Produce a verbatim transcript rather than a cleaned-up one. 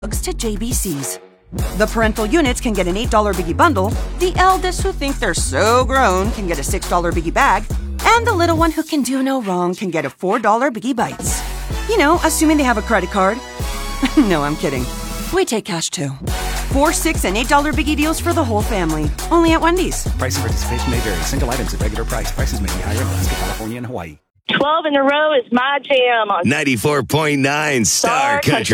to J B C's. The parental units can get an eight dollar Biggie bundle, the eldest who think they're so grown can get a six dollar Biggie bag, and the little one who can do no wrong can get a four dollar Biggie Bites. You know, assuming they have a credit card. No, I'm kidding. We take cash too. Four, six, and eight dollar Biggie deals for the whole family. Only at Wendy's. Price and participation may vary. Single items at regular price. Prices may be higher in Alaska, California, and Hawaii. twelve in a row is my jam on ninety-four point nine Star Country.